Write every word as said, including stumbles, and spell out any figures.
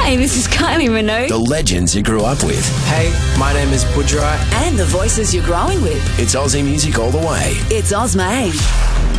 Hi, this is Kylie Minogue. The legends you grew up with. Hey, my name is Budrai. And the voices you're growing with. It's Aussie music all the way. It's Ozmade.